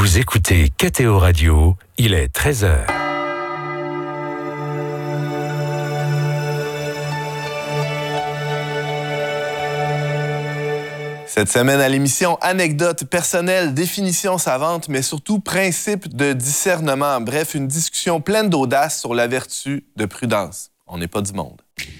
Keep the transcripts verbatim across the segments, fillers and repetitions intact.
Vous écoutez K T O Radio, il est treize heures. Cette semaine à l'émission, anecdotes personnelles, définitions savantes, mais surtout principes de discernement. Bref, une discussion pleine d'audace sur la vertu de prudence. On n'est pas du monde.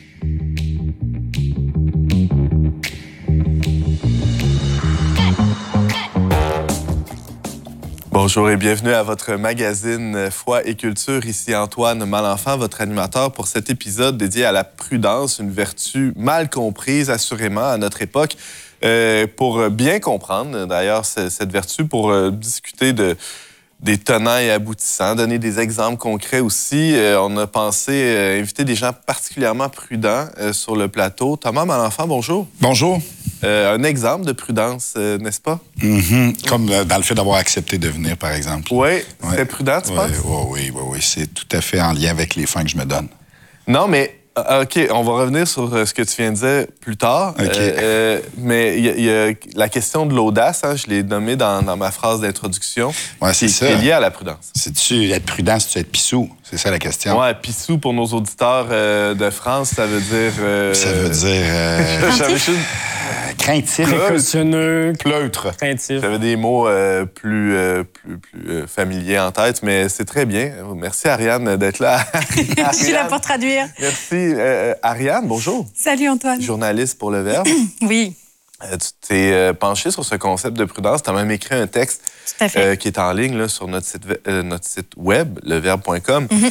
Bonjour et bienvenue à votre magazine Foi et Culture. Ici Antoine Malenfant, votre animateur pour cet épisode dédié à la prudence, une vertu mal comprise assurément à notre époque. Euh, pour bien comprendre, d'ailleurs, cette vertu, pour euh, discuter de, des tenants et aboutissants, donner des exemples concrets aussi, euh, on a pensé euh, inviter des gens particulièrement prudents euh, sur le plateau. Thomas Malenfant, bonjour. Bonjour. Euh, un exemple de prudence, euh, n'est-ce pas? Mm-hmm. Comme euh, dans le fait d'avoir accepté de venir, par exemple. Oui, ouais. C'est prudent, tu ouais, penses? Oui, oui, oui, oui. C'est tout à fait en lien avec les fins que je me donne. Non, mais... OK, on va revenir sur ce que tu viens de dire plus tard. OK. Euh, euh, mais il y, y a la question de l'audace, hein, je l'ai nommée dans, dans ma phrase d'introduction. Oui, c'est qui, ça. Qui est liée à la prudence. C'est-tu être prudent, c'est-tu être pissou? C'est ça la question. Oui, pissou, pour nos auditeurs euh, de France, ça veut dire... Euh, ça veut dire... Euh, Craintif. Euh, craintif. Précautionneux. Pleutre. Craintif. J'avais des mots euh, plus, euh, plus, plus euh, familiers en tête, mais c'est très bien. Merci, Ariane, d'être là. Je suis là pour traduire. Merci. Euh, Ariane, bonjour. Salut, Antoine. Journaliste pour Le Verbe. Oui. Euh, tu t'es euh, penché sur ce concept de prudence. Tu as même écrit un texte euh, qui est en ligne là, sur notre site, euh, notre site web, le verbe point com, mm-hmm.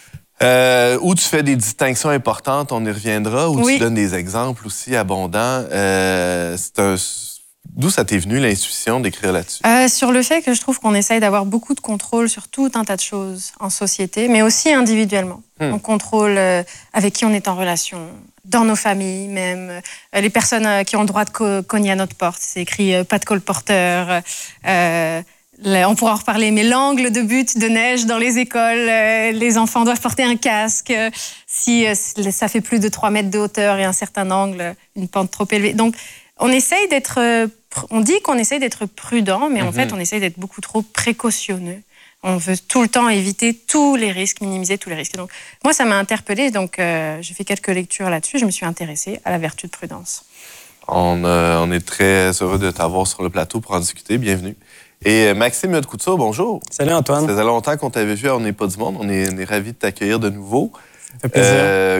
euh, où tu fais des distinctions importantes, on y reviendra, où oui. tu donnes des exemples aussi abondants. Euh, c'est un... D'où ça t'est venu, l'intuition d'écrire là-dessus? Euh, sur le fait que je trouve qu'on essaye d'avoir beaucoup de contrôle sur tout un tas de choses en société, mais aussi individuellement. Hmm. On contrôle euh, avec qui on est en relation, dans nos familles même, euh, les personnes euh, qui ont le droit de co- cogner à notre porte. C'est écrit euh, pas de colporteur. Euh, on pourra en reparler, mais l'angle de but de neige dans les écoles, euh, les enfants doivent porter un casque. Euh, si euh, ça fait plus de trois mètres de hauteur et un certain angle, une pente trop élevée. Donc, on essaye d'être... On dit qu'on essaye d'être prudent, mais en mm-hmm. fait, on essaye d'être beaucoup trop précautionneux. On veut tout le temps éviter tous les risques, minimiser tous les risques. Donc, moi, ça m'a interpellée, donc euh, j'ai fait quelques lectures là-dessus. Je me suis intéressée à la vertu de prudence. On, euh, on est très heureux de t'avoir sur le plateau pour en discuter. Bienvenue. Et Maxime Yodkoutsou, bonjour. Salut, Antoine. Ça faisait longtemps qu'on t'avait vu à On n'est pas du monde. On est, on est ravis de t'accueillir de nouveau. Ça fait plaisir. Euh,